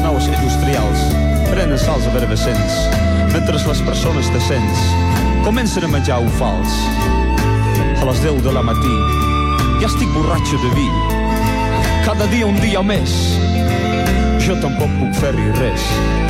naus industrials prenen salts efervescents, mentre les persones decents comencen a menjar un fals. A les 10 de la matí ja estic borratxo de vi. Cada dia un dia més. Jo tampoc puc fer-hi res.